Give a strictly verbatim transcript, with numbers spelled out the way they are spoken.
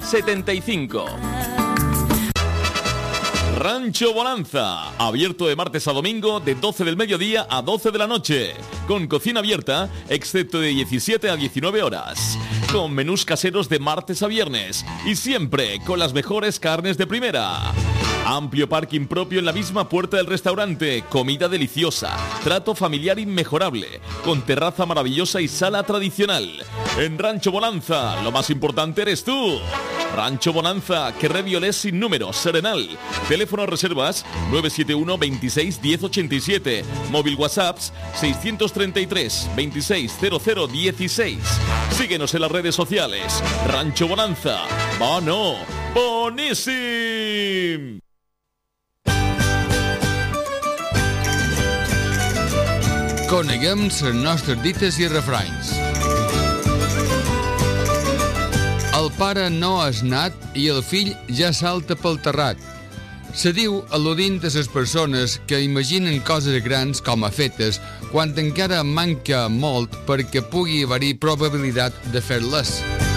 setenta y cinco. Rancho Bonanza, abierto de martes a domingo de doce del mediodía a doce de la noche, con cocina abierta, excepto de diecisiete a diecinueve horas, con menús caseros de martes a viernes y siempre con las mejores carnes de primera. Amplio parking propio en la misma puerta del restaurante, comida deliciosa, trato familiar inmejorable, con terraza maravillosa y sala tradicional. En Rancho Bonanza, lo más importante eres tú. Rancho Bonanza, Carrer Violet sin número, Serenal. Teléfono reservas nueve siete uno, veintiséis, diez ochenta y siete. Móvil WhatsApps seiscientos treinta y tres, veintiséis, cero cero dieciséis. Síguenos en las redes sociales. Rancho Bonanza. ¡Bueno! ¡Boníssim! Coneguem les nostres dites i refranys. El pare no és nat i el fill ja salta pel terrat. Se diu al·ludint a les persones que imaginen coses grans com a fetes quan encara manca molt perquè pugui haver-hi probabilitat de fer-les.